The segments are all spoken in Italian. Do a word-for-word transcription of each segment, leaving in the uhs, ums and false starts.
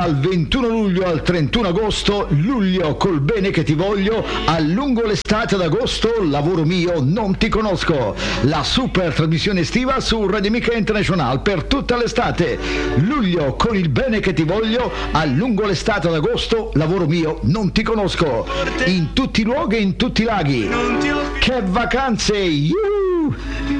Dal ventuno luglio al trentuno agosto, luglio col bene che ti voglio, a lungo l'estate ad agosto, lavoro mio, non ti conosco. La super trasmissione estiva su Radio Amica International per tutta l'estate. Luglio con il bene che ti voglio, a lungo l'estate ad agosto, lavoro mio, non ti conosco. In tutti i luoghi e in tutti i laghi. Che vacanze! Yuhu!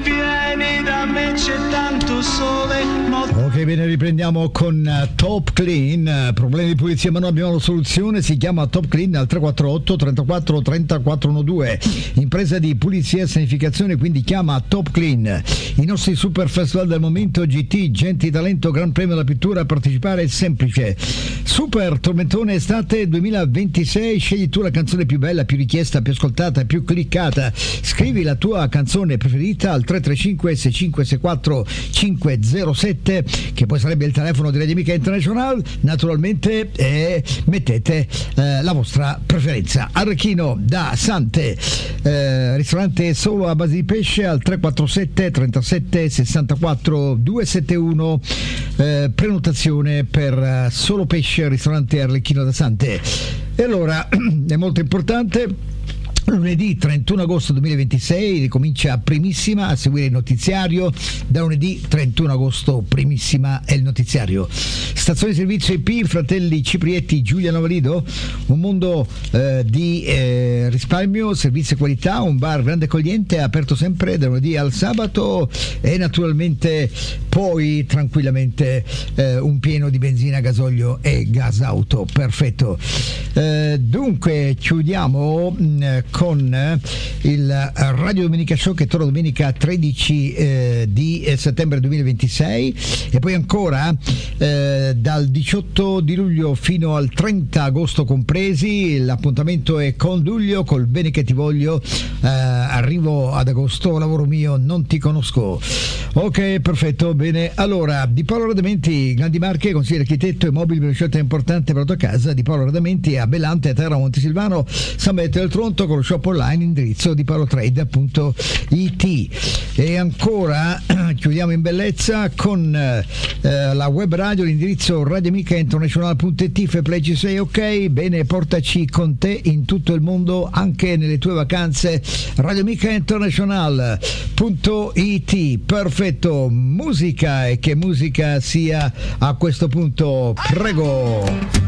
Vieni da me, c'è tanto sole. Ok, bene, riprendiamo con uh, Top Clean. Uh, problemi di pulizia ma noi abbiamo la soluzione, si chiama Top Clean al tre quattro otto trentaquattro trentaquattro dodici. Impresa di pulizia e sanificazione, quindi chiama Top Clean. I nostri super festival del momento, G T, Gente Talento, Gran Premio della Pittura, a partecipare è semplice. Super Tormentone Estate duemilaventisei, scegli tu la canzone più bella, più richiesta, più ascoltata, più cliccata. Scrivi la tua canzone preferita al tre tre cinque sei cinque sei quattro cinque zero sette, che poi sarebbe il telefono di Radio Amica International, naturalmente, e mettete eh, la vostra preferenza. Arrechino da Sante, eh, ristorante solo a base di pesce, al tre quattro sette trentasette sessantaquattro duecentosettantuno, eh, prenotazione per eh, solo pesce, ristorante Arrechino da Sante. E allora è molto importante. Lunedì trentuno agosto duemilaventisei ricomincia Primissima, a seguire il notiziario. Da lunedì trentuno agosto Primissima è il notiziario. Stazione di servizio I P, Fratelli Ciprietti, Giulia Novalido, un mondo eh, di eh, risparmio, servizi e qualità, un bar grande accogliente, aperto sempre da lunedì al sabato, e naturalmente poi tranquillamente eh, un pieno di benzina, gasolio e gas auto. Perfetto. Eh, dunque chiudiamo mh, con il Radio Domenica Show, che torna domenica tredici eh, di settembre duemilaventisei, e poi ancora eh, dal diciotto di luglio fino al trenta agosto compresi. L'appuntamento è con Luglio col bene che ti voglio, eh, arrivo ad agosto, lavoro mio, non ti conosco. Ok, perfetto, bene. Allora, Di Paolo Radamenti, grandi marche, consigliere architetto e mobili per una scelta importante per la tua casa. Di Paolo Radamenti a Bellante, a Terra, Montesilvano, San Benedetto del Tronto, con lo shop online, indirizzo di paolotrade punto it. E ancora chiudiamo in bellezza con eh, la web radio, l'indirizzo radioamica international punto it. Fairplay ci sei, ok? Bene, portaci con te in tutto il mondo, anche nelle tue vacanze. radioamica international punto it. Perfetto, musica, e che musica sia a questo punto, prego.